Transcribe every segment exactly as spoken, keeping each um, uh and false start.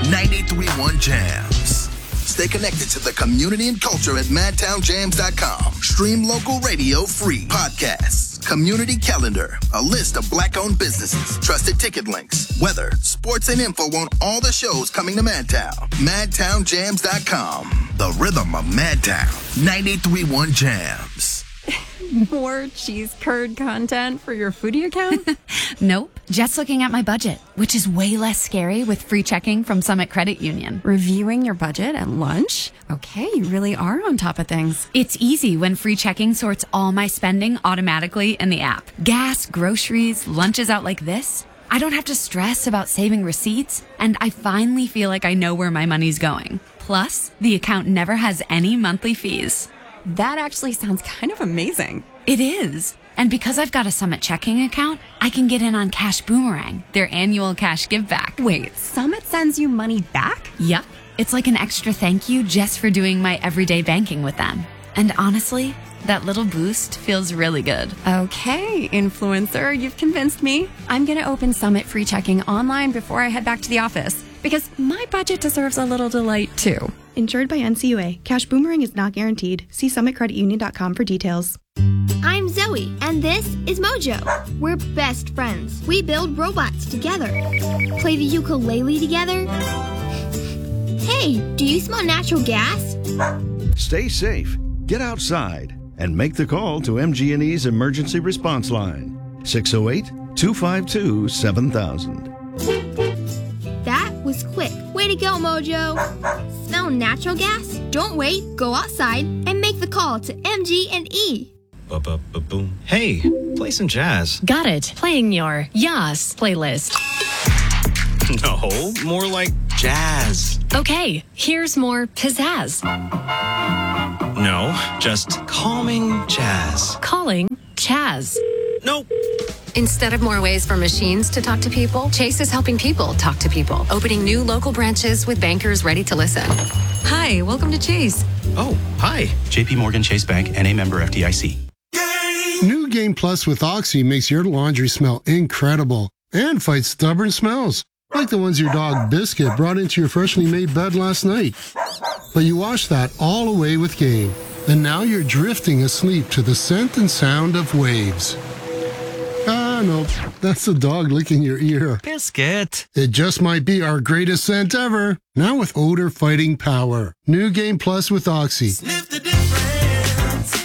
ninety-three point one Jams. Stay connected to the community and culture at madtown jams dot com. Stream local radio free. Podcasts, community calendar, a list of black-owned businesses, trusted ticket links, weather, sports, and info on all the shows coming to Madtown. madtown jams dot com. The rhythm of Madtown. ninety-three point one Jams. More cheese curd content for your foodie account? Nope. Just looking at my budget, which is way less scary with free checking from Summit Credit Union. Reviewing your budget at lunch? Okay, you really are on top of things. It's easy when free checking sorts all my spending automatically in the app. Gas, groceries, lunches out like this. I don't have to stress about saving receipts, and I finally feel like I know where my money's going. Plus, the account never has any monthly fees. That actually sounds kind of amazing. It is. And because I've got a Summit checking account, I can get in on Cash Boomerang, their annual cash give back. Wait, Summit sends you money back? Yep. It's like an extra thank you just for doing my everyday banking with them. And honestly, that little boost feels really good. Okay, influencer, you've convinced me. I'm going to open Summit free checking online before I head back to the office, because my budget deserves a little delight too. Insured by N C U A. Cash Boomerang is not guaranteed. See summit credit union dot com for details. I'm Zoe, and this is Mojo. We're best friends. We build robots together. Play the ukulele together. Hey, do you smell natural gas? Stay safe, get outside, and make the call to M G and E's emergency response line, six oh eight, two five two, seven thousand. That was quick. Way to go, Mojo. Smell natural gas? Don't wait. Go outside and make the call to M G and E. Ba-ba-ba-boom. Hey, play some jazz. Got it. Playing your Yas playlist. No, more like jazz. Okay, here's more pizzazz. No, just calming jazz. Calling Chaz. Nope. Instead of more ways for machines to talk to people, Chase is helping people talk to people, opening new local branches with bankers ready to listen. Hi, welcome to Chase. Oh, hi. J P Morgan Chase Bank, N A member F D I C. New Game Plus with Oxy makes your laundry smell incredible and fights stubborn smells, like the ones your dog Biscuit brought into your freshly made bed last night. But you wash that all away with Game, and now you're drifting asleep to the scent and sound of waves. Ah, no, that's the dog licking your ear. Biscuit. It just might be our greatest scent ever. Now with odor fighting power. New Game Plus with Oxy. Sniff the difference.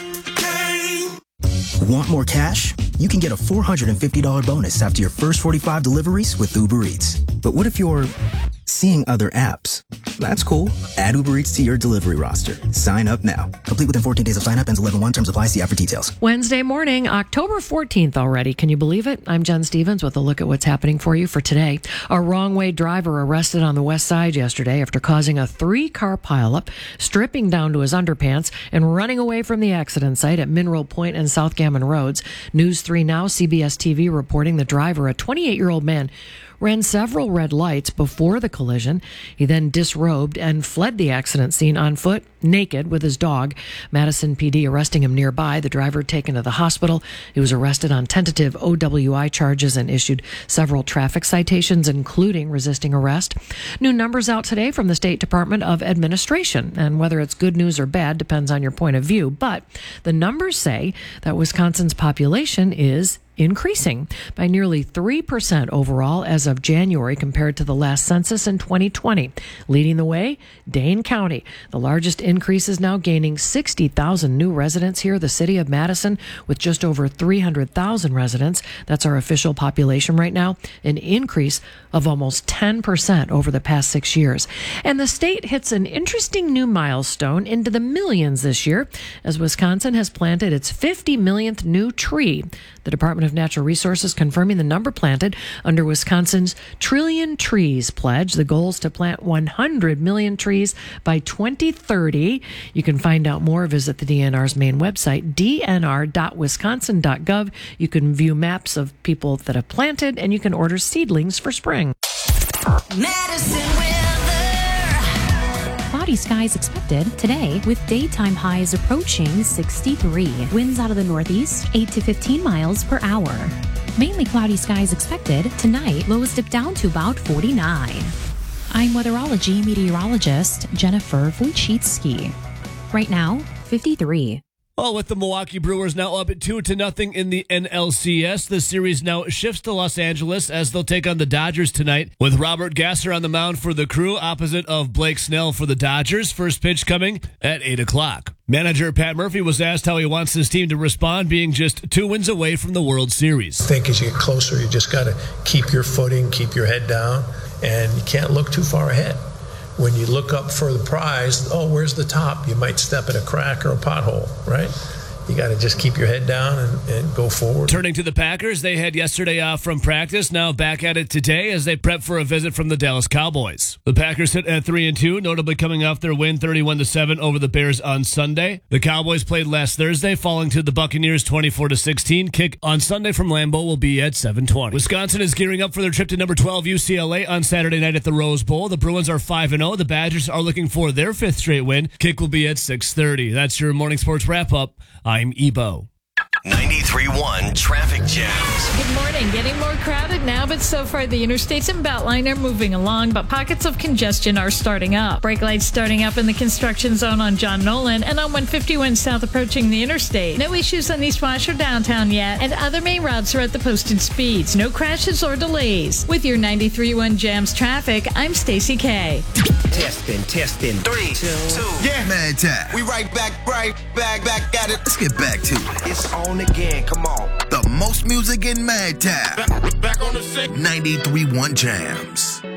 Game. Want more cash? You can get a four hundred fifty dollars bonus after your first forty-five deliveries with Uber Eats. But what if you're seeing other apps? That's cool. Add Uber Eats to your delivery roster. Sign up now. Complete within fourteen days of sign up. Ends eleven one. Terms apply. See app for details. Wednesday morning, October fourteenth already. Can you believe it? I'm Jen Stevens with a look at what's happening for you for today. A wrong-way driver arrested on the west side yesterday after causing a three-car pileup, stripping down to his underpants, and running away from the accident site at Mineral Point and South Gammon Roads. News three Now, C B S T V reporting the driver, a twenty-eight-year-old man, ran several red lights before the collision. He then disrobed and fled the accident scene on foot, naked, with his dog. Madison P D arresting him nearby. The driver taken to the hospital. He was arrested on tentative O W I charges and issued several traffic citations, including resisting arrest. New numbers out today from the State Department of Administration, and whether it's good news or bad depends on your point of view. But the numbers say that Wisconsin's population is increasing by nearly three percent overall as of January compared to the last census in twenty twenty. Leading the way, Dane County. The largest increase is now gaining sixty thousand new residents here. The city of Madison with just over three hundred thousand residents. That's our official population right now, an increase of almost ten percent over the past six years. And the state hits an interesting new milestone into the millions this year as Wisconsin has planted its fifty millionth new tree. The Department of Natural Resources confirming the number planted under Wisconsin's Trillion Trees pledge. The goal is to plant one hundred million trees by twenty thirty. You can find out more. Visit the D N R's main website, d n r dot wisconsin dot gov. You can view maps of people that have planted, and you can order seedlings for spring. Madison weather. Cloudy skies expected today with daytime highs approaching sixty-three. Winds out of the northeast, eight to fifteen miles per hour. Mainly cloudy skies expected tonight. Lows dip down to about forty-nine. I'm weatherology meteorologist Jennifer Wojcicki. Right now, fifty-three. Well, with the Milwaukee Brewers now up at two to nothing in the N L C S, the series now shifts to Los Angeles as they'll take on the Dodgers tonight with Robert Gasser on the mound for the Crew, opposite of Blake Snell for the Dodgers. First pitch coming at eight o'clock. Manager Pat Murphy was asked how he wants his team to respond, being just two wins away from the World Series. I think as you get closer, you just got to keep your footing, keep your head down, and you can't look too far ahead. When you look up for the prize, oh, where's the top? You might step in a crack or a pothole, right? You got to just keep your head down and, and go forward. Turning to the Packers, they had yesterday off from practice, now back at it today as they prep for a visit from the Dallas Cowboys. The Packers sit at three and two, notably coming off their win thirty-one to seven over the Bears on Sunday. The Cowboys played last Thursday, falling to the Buccaneers twenty-four to sixteen. Kick on Sunday from Lambeau will be at seven twenty. Wisconsin is gearing up for their trip to number twelve U C L A on Saturday night at the Rose Bowl. The Bruins are five and oh. The Badgers are looking for their fifth straight win. Kick will be at six thirty. That's your morning sports wrap-up. I'm Ebo. ninety-three point one Traffic Jams. Good morning. Getting more crowded now, but so far the interstates and Beltline are moving along, but pockets of congestion are starting up. Brake lights starting up in the construction zone on John Nolan and on one fifty-one south approaching the interstate. No issues on East Wash or downtown yet, and other main routes are at the posted speeds. No crashes or delays. With your ninety-three point one Jams traffic, I'm Stacey K. Testing, testing. Three, two, two. Yeah. Mad Time. We right back, right back, back at it. Let's get back to it. It's on again. Come on. The most music in Mad Time. Back, back on the six. ninety-three point one Jams.